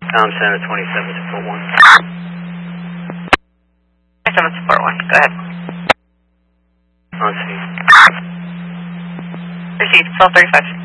Center 27 support 1. 27 support 1, go ahead. On scene. Received, 1235.